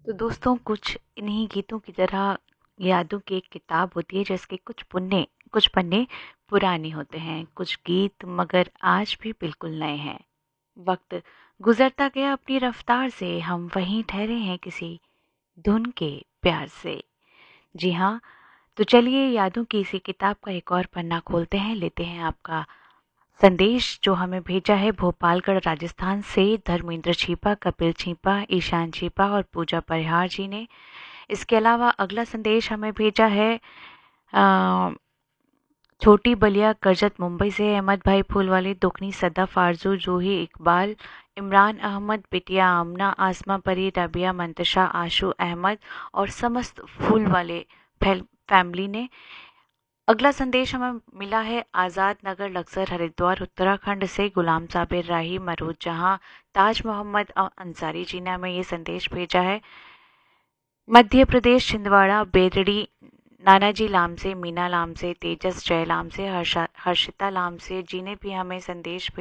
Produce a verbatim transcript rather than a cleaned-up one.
तो दोस्तों, कुछ इन्हीं गीतों की तरह यादों की एक किताब होती है जिसके कुछ पुन्ने कुछ पन्ने पुराने होते हैं, कुछ गीत मगर आज भी बिल्कुल नए हैं। वक्त गुजरता गया अपनी रफ्तार से, हम वहीं ठहरे हैं किसी धुन के प्यार से। जी हाँ, तो चलिए यादों की इसी किताब का एक और पन्ना खोलते हैं, लेते हैं आपका संदेश जो हमें भेजा है भोपालगढ़ राजस्थान से धर्मेंद्र छीपा, कपिल छीपा, ईशान छीपा और पूजा परिहार जी ने। इसके अलावा अगला संदेश हमें भेजा है अ, छोटी बलिया करजत मुंबई से अहमद भाई फूलवाले, दुखनी सदफ, आरजू, जूही, इकबाल, इमरान अहमद, बिटिया आमना, आसमा परी, रबिया, मंतशा, आशू अहमद और समस्त फूल वाले फैमिली ने। अगला संदेश हमें मिला है आज़ाद नगर लक्सर हरिद्वार उत्तराखंड से गुलाम साबिर राही, मरूज जहां, ताज मोहम्मद अंसारी जी ने हमें ये संदेश भेजा है। मध्य प्रदेश छिंदवाड़ा बेरड़ी नानाजी लाम से, मीना लाम से, तेजस जय लाम से, हर्षा हर्षिता लाम से जी ने भी हमें संदेश